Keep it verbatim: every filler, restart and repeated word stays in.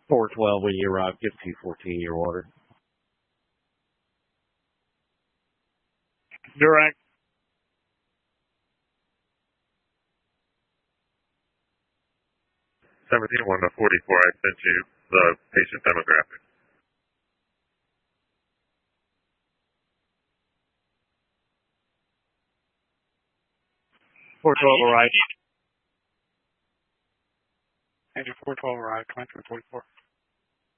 four twelve when you arrive, get two fourteen your water. Direct. seventeen one to forty-four, I sent you the patient demographic. four twelve arrived. Andrew four twelve arrived, Commander forty-four.